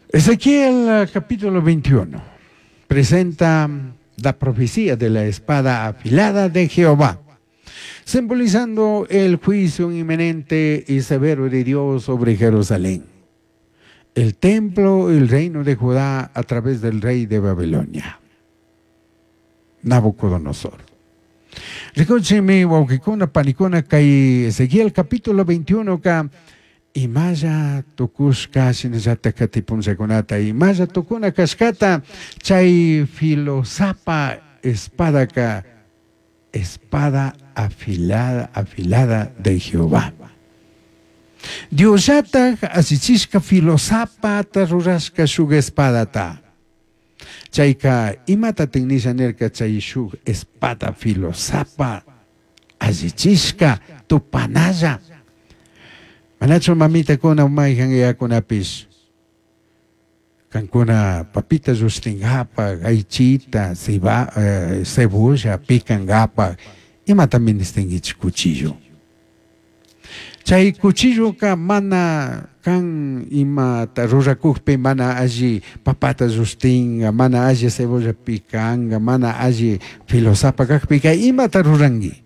Ezequiel capítulo 21 presenta la profecía de la espada afilada de Jehová, simbolizando el juicio inminente y severo de Dios sobre Jerusalén, el templo y el reino de Judá a través del rey de Babilonia, Nabucodonosor. Recócheme, Wauquicona, Panicona, Kai, Ezequiel capítulo 21, ka imaya tukushka sinajata katipunsakunata, imaya tukuna kashkata, chay filosapa espada ka, espada afilada de Jehová. Diosata asichishka filosapa tarurashka shug espada ta. Chayka imata tecnishanerka chay shug espada filosapa asichishka tupanaya. Manacho mamita kuna umaihan ya kuna pis. Kankuna papita justingapa, aichita, cebolla, picangapa. Imata ministengich cuchillo. Chay cuchillo ka mana kan imata rurakukpe mana aji papata justinga, mana aji cebolla picanga, mana aji filosapa kakpika imata rurangi.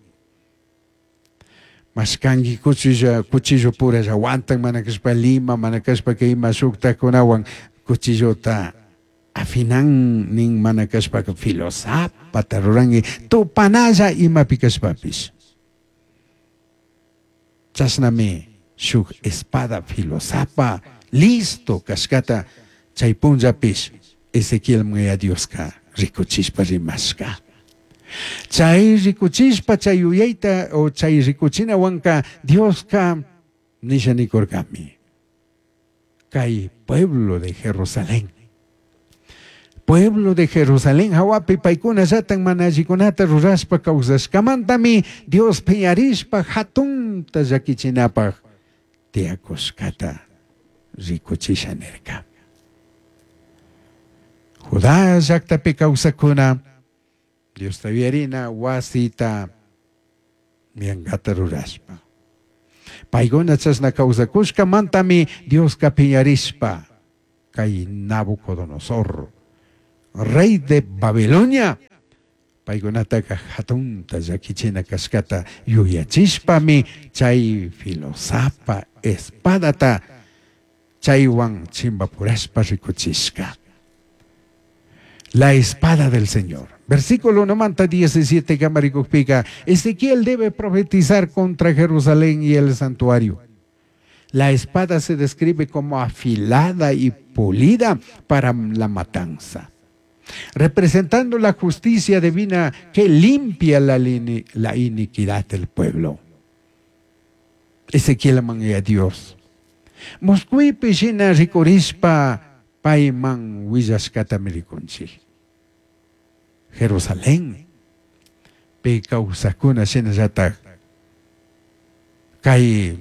Mas kangi cuchillo pura aguantan manakaspa lima, manakaspa que ima sukta kunawan cuchillo ta afinan ning manakaspa ka filosapa tarurangi tu panaya ima pikaspapis. Chasname shuk espada filosapa listo kaskata chay punjapis Ezequiel muya Dios ka rikuchispa rimaska. Chay rikuchispa chay uyaita o chay rikuchina wanka Dios ka nishanikorkami. Kay pueblo de Jerusalén. Pueblo de Jerusalén, hawapi paikuna satan manajikunata ruraspa kausaskamantami Dios peñarispa hatun tazakichinapa tiakoskata rikuchishanerka. Judá yaktapi kausakuna Dios taviarina wasita miangata ruraspa. Paigona chasna kausakushka mantami Dios kapiñarispa kay Nabucodonosor, rey de Babilonia. Paigonata ka hatunta yakichina kaskata yuyachispa mi chay filosapa espadata chaywan chimbapuraspa rikuchishka. La espada del Señor. Versículo 17, Camaricupika. Ezequiel debe profetizar contra Jerusalén y el santuario. La espada se describe como afilada y pulida para la matanza, representando la justicia divina que limpia la iniquidad del pueblo. Ezequiel mangue a Dios. Moscui peshina ricorispa paiman willaskata mericonchi. Jerusalén pe causacuna shenajata kai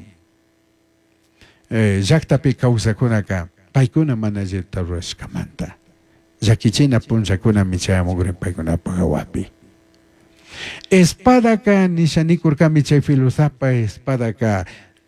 jakta pe causacuna ka paikuna manajeta rueskamanta yakichina punchakuna michaya mugre paikuna pagawapi espada ka nishanikurka michay filosapa espada ka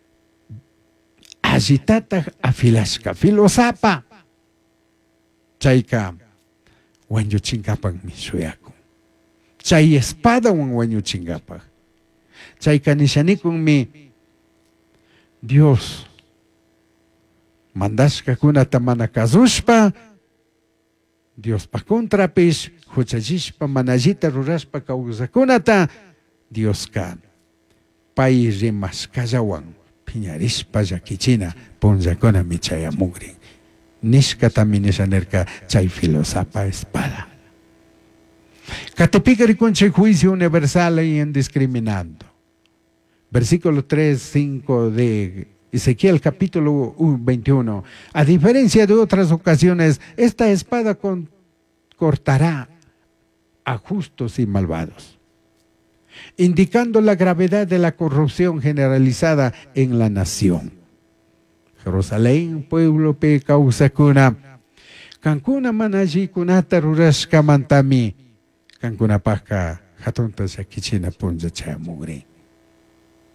agitata afilaska filosapa chayka wanyo chingapan mi suyaku. Chay espada wanyo chingapan. Chay kanishanikun mi Dios. Mandaska kuna tamana kazushpa. Dios pa kontrapis. Huchajishpa manajita ruraspa kausakunata. Dios ka. Pai rimas kazawan. Piñarispa yakichina. Ponzakuna mi chayamugri. Nishka taminishanerka chay filosapa espada. Catepika riconche juicio universal e indiscriminando. Versículo 3, 5 de Ezequiel capítulo 21. A diferencia de otras ocasiones, esta espada cortará a justos y malvados, indicando la gravedad de la corrupción generalizada en la nación. Jerusalén, pueblo pe causacuna, cancuna manaji kunata rurashka mantami, cancuna paca hatunta sakichina punza chamugri.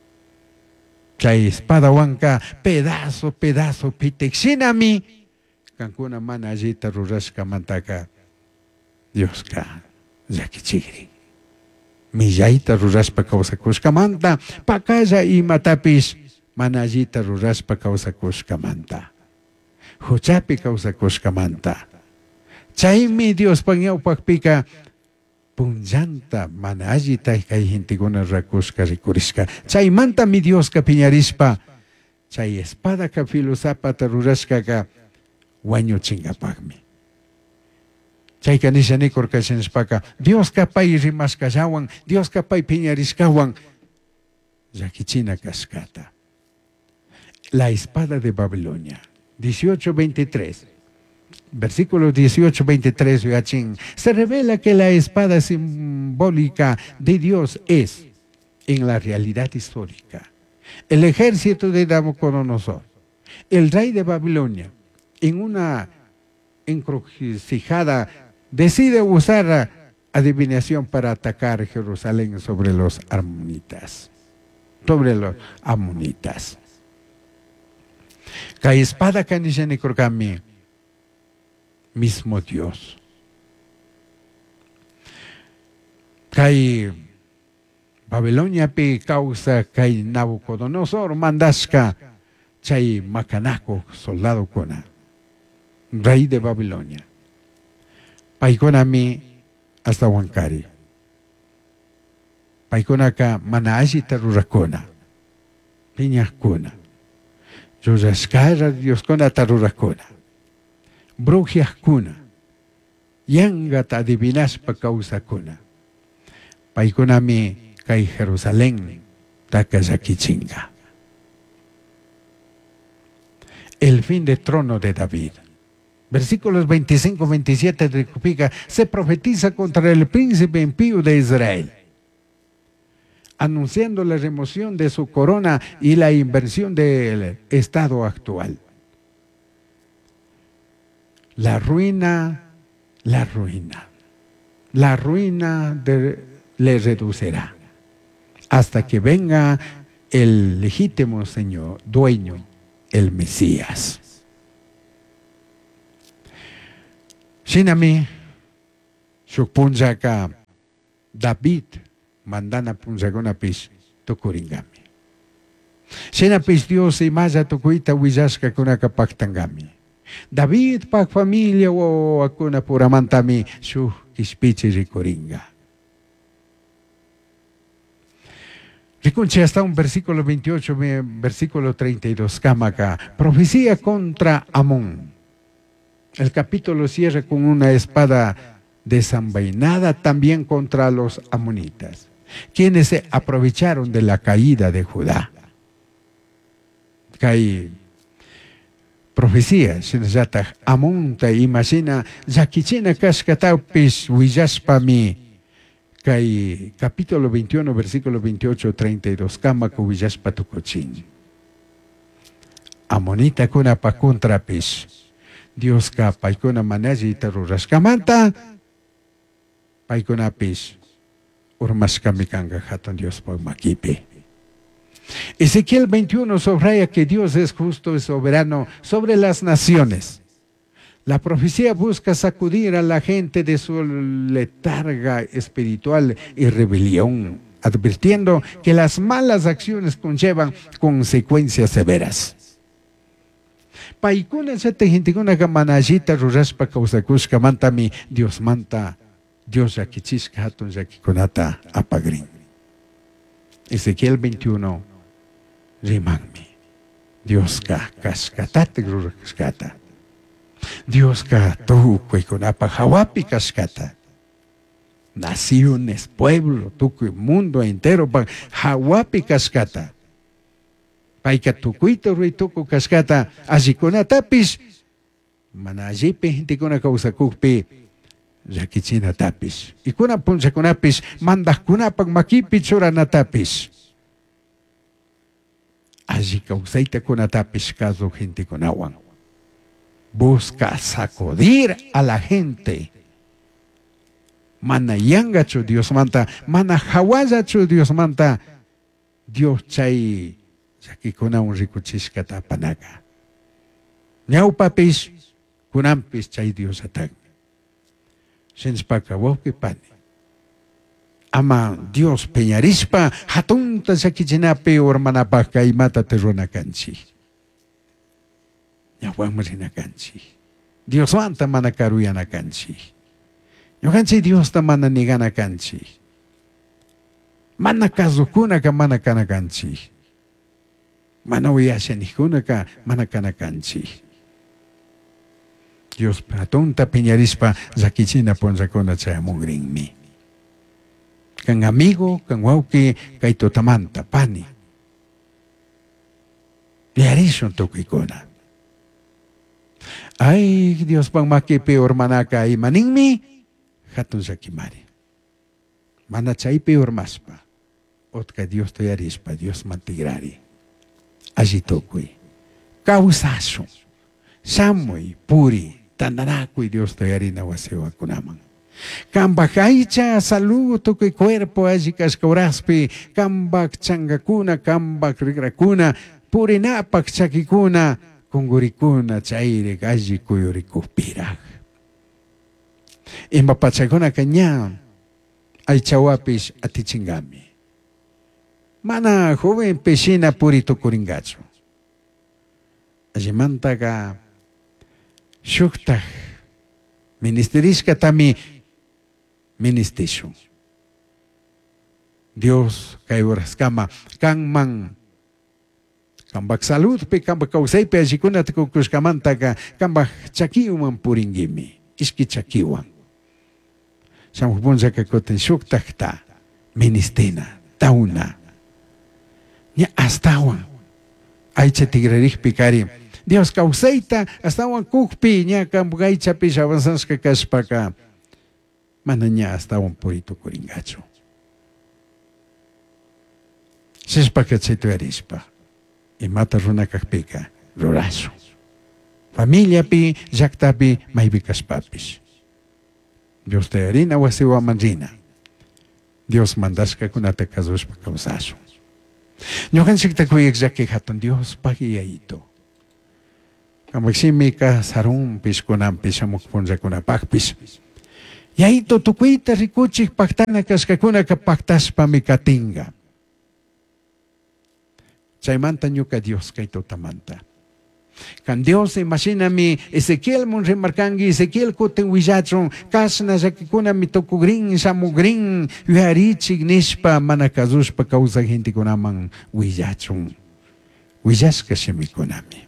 Chay espada huanca, pedazo, pitexinami, kankuna mana allita rurashkamantaka Dioska llakichikrin. Millaita rurashpa kawsakushkamanta pakalla imatapis mana allita rurashpa kawsakushkamanta. Huchapi kawsakushkamanta. Chaymi Diospa ñawpakpika punllanta mana allita kay hintikuna rakushka rikurishka. Chaymanta mi Dioska piñarishpa chay espada ka filusapata rurashkaka wañuchinkapakmi. Chayka nishanikur kashinishpaka Dios kapay rimashkallawan, Dios kapay piñarishkawan llakichina kashkata. La espada de Babilonia, 18:23. Versículo 18:23, Yachin, se revela que la espada simbólica de Dios es, en la realidad histórica, el ejército de Nabucodonosor, el rey de Babilonia, en una encrucijada, decide usar adivinación para atacar Jerusalén sobre los amonitas. La espada que mismo Dios. Kai Babilonia pe causa kai Nabucodonosor mandashka chay Macanaco, soldado kona, rey de Babilonia. Paikonami hasta Huancari. Paikonaka manashi tarurakona. Piñakona. Yoyaskara Dios kona tarurakona. Brujias kuna. Yangat adivinaspa causa kuna. Paikonami kai Jerusalén takazakichinga. El fin del trono de David. Versículos 25-27 de Cupica, se profetiza contra el príncipe impío de Israel, anunciando la remoción de su corona y la inversión del estado actual. La ruina le reducirá hasta que venga el legítimo Señor, dueño, el Mesías. Shinami, shukpunjaka David, mandana punjagona pish, tokuringami. Shinapis Dios y maya tokuita wizashka kunaka paktangami. David pak familia o akuna puramantami, shuk kispichi rikuringa. Rikunche hasta un versículo 28, versículo 32, Kamaka, profecía contra Amón. El capítulo cierra con una espada desenvainada también contra los amonitas, quienes se aprovecharon de la caída de Judá. Hay profecía, Amón te imagina, Yakichina Kashkataupis Wiyashpami. Kai capítulo 21, versículo 28-32, Kamako Wiyashpa Tukochin. Amonita kuna pa contrapis. Dios ka paikuna manaji tarurashkamanta. Paikuna pis. Urmashkamikanga hatan Dios pa makipi. Ezequiel 21 subraya que Dios es justo y soberano sobre las naciones. La profecía busca sacudir a la gente de su letarga espiritual y rebelión, advirtiendo que las malas acciones conllevan consecuencias severas. Paikuna sete hintikuna kamanajita rurashpa kausakushka mantami Dios manta, Dios yakichishka hatun yakikunata apagrin. Ezequiel 21, rimanmi. Dios ka kashkatate rurashkata. Dios ka tukuy kunapa hawapi kashkata. Naciones, pueblo, tukuy mundo entero pa hawapi kashkata. Paika tukuyta ruituku kashkata allikunatapis mana allipi hintikuna kawsakukpi llakicinatapis. Ikuna punchakunapis mandaqkunapak makipi churanatapis alli kawsaytakunatapis kasu hintikunawan. Busca sacudir a la gente. Mana yangachu Dios manta, mana hawayachu Dios manta. Dios chay yakikuna un rikuchishkata panaga. Ñawpapis kunampis chay Dios atag. Shinspakawawpi pani. Ama Dios peñarispa hatunta sakichinapi ormanapaq kaymata terrunakanchi. Ñawwanmi rinakanchi. Dios wanta mana karuyanakanchi. Ñuqanchik Diosta mana niganakanchi. Mana kasukunaka mana kanakanchi. Mana uyashanikunaka mana kanakanchi. Dios hatunta peñarispa sakichina punchakuna chayamugrinmi. Kan amigo, kan wauki, kay tutamanta, pani. Diarishon tukuykuna. Ay, Dios pang makipi ormanaka ay maningmi, hatun sakimari. Mana chaypi ormaspa. Otka Dios toyarispa, Dios mantigrari. Allí tukuy. Kausaso. Samoy, puri, tanarakuy Dios toyarina wasewa kunaman. Kambak aycha salud tukuy cuerpo allí kaskauraspi, kambak changakuna, kambak rigrakuna, purinapak chakikuna, kungurikuna chayri allí kuyurikupiraj. Impapachakuna kanya aychawapis atichingami. Mana joven peshina purito kuringacho. Allí mantaga shuktaj ministeriska tami ministerio. Dios kay oras kama kangman kambak salud pe kambak kausay pe ajikuna tikukuskamantaka kambak chakiwan puringimi iski chakiwan. Sampunsa kakoten shuktakta ministina tauna. Nya astawan aycha tigrarij pikari. Dios kausayta astawan kukpi nya kambugaycha pi avanzanska kaspaka. Mananya astawan purito kuringacho. Sispaka chaytuarispa. Imata runakakpika ruraso. Familia pi llaktapi maybikas papis. Dios te harina wasiwa manrina. Dios mandaska kunata kazuspa kausaso. Ñuqanchik takuyik llaki hatun Dios pagiyayito. Kamaksimi ka sarumpis kunampis amukpunllakunapakpis. Yayito tukuyta rikuchik paktana kaskakuna kapaktaspa mikatinga. Chaymanta ñuka Dios kaytutamanta. Kan Dios imaginami Ezequiel mun remarkangi Ezequiel kuten willachon kasna sakikuna mitokugrin samugrin yuharichik nishpa manakazuspa kausa gente kunaman willachon. Willaska shemikunami.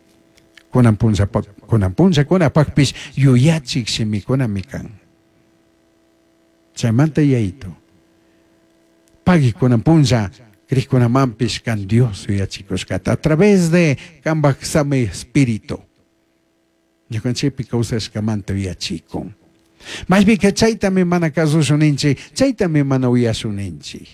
Kunampunsa kunapakpis yuyachik shemikunami kan. Chaymanta yayito. Pagi kunampunsa Krishkunamampis kan Dios yachikoskata a través de kambak same espíritu. Ñukanchipi kausaskamanta yachikon. Mas bien que chaytami mana kasusuninchi, chaytami mana uyasuninchi.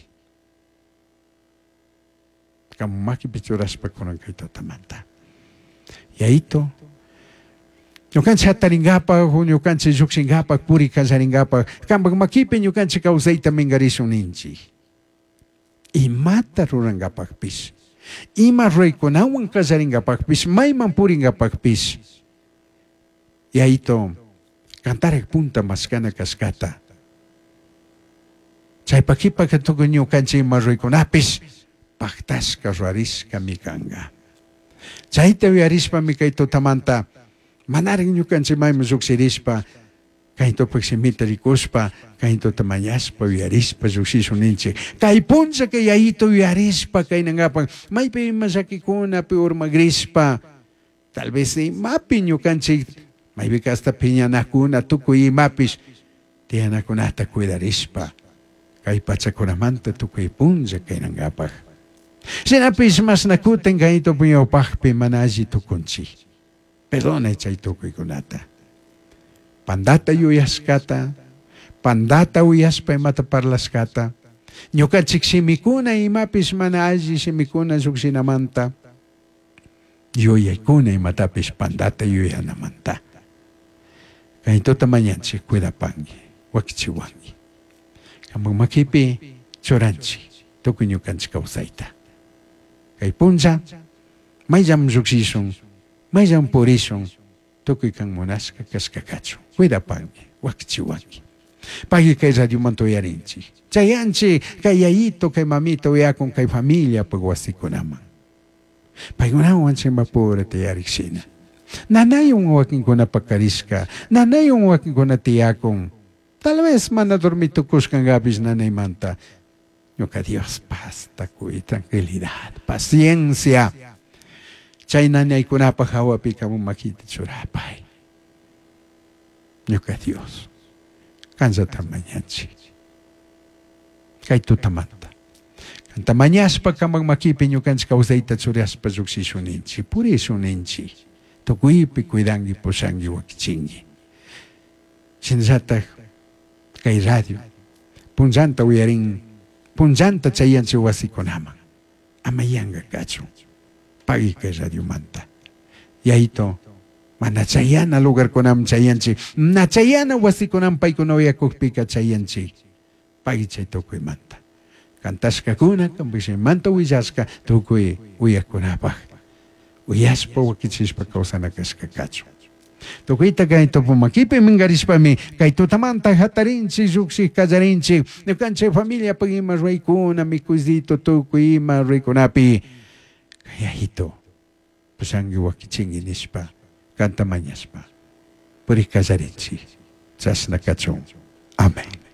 Kamumaki pichuraspa kunan kaytatamanta. Yayito. Ñukanchi hataringapak, ñukanchi llukshingapak, puri kasaringapak, kambak makipi ñukanchi kausayta mingarisuninchi. Imata rurangapakpis. Ima ruykunawan kasaringapakpis, mayman puringapakpis. Yayito, kantarek punta maskana kaskata. Chaypakipa katuko ñukanchi ima ruykunapis, paktaska ruarisca mikanga. Chayta wiarispa mikaytutamanta, manaring ñukanchi mayman suksirispa, kainto pagsimita rikuspa, kainto tamanyaspa, wiarispa, suksisuninchi. Kay punsa kay ayito wiarispa, kay nangapang, may pimasakikuna, piurmagrispa. Tal vez mapi ñukanchi, may bikasta piñanakuna, tukuy mapis, tianakunata cuidarispa. Kay patsakunamanta, tukuy punsa, kay nangapang. Sinapis mas nakuten kaito piyopakpi manaji tukunchi. Perdona chay tukuy kunata. Pandata yuyaskata, pandata uyaspa imata parlaskata, ñukanchik simikuna imapis mana alli simikuna suksinamanta, yuyaykuna imatapis pandata yuyanamanta. Kaytota mañanchik cuidapangi, wakichiwangi. Kamang makipi choranchi, tukuy ñukanchik kausayta. Kay punsa, mayjam suksison, mayjam porison, tukuy kang munasqa kaskakachu. Cuidapanki, wakchiwanki. Pagi kay radio mantoyarinchi. Chayanchi, kay yayito, kay mamito, yakon kay familia, pagwasikunaman. Pagkunawan siya mapura tayariksina. Nanay yung waking ko na pagkariska. Nanay yung waking ko na tiyakong. Tal vez manadormitukus kang gabis nanay manta. Yung ka Dios, basta ko tranquilidad, paciencia. Chay nanay ko na paghawapi ka mong makita surapay. Yung ka Dios. Kansa tamanyansi. Kay tutamanta. Tamanyas pa ka magmakipin yung kans kausay tatsurias pa suksisuninchi. Puri suninchi. Tukuipi kuidangi po sanggi wakichingi. Sinasata kay radio. Punjanta uyaring. Punjanta chayan si wasikonamang. Amayanga kacho. Pagi kay radio manta. Yahito. Manachayan na lugar ko nam chayan si. Nachayan na wasikonam pay kunoya kukpika chayan si. Pagi chay tukuy manta. Kantas ka kuna, kambisi manta uyas ka, tukoy uyak kunapag. Uyas pa wakitsis pa kausa na kaskakacho. Tukoy tagay to pumakipi minggaris pa mi, kay tutamanta hatarinsi, suksi kazarinsi, nukansi familia pag imarway kuna, mikuzito tukoy imarway kunapi. Kaya ito, pasanggi wakitsinginis pa, kantamanyas pa, puri kazarinsi, sas nakachong. Amen.